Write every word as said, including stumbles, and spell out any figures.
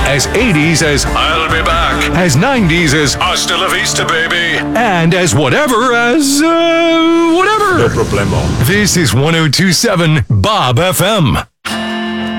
as eighties as I'll be back, as nineties as hasta la vista, baby, and as whatever as, uh, whatever. No problemo. This is one oh two point seven Bob F M.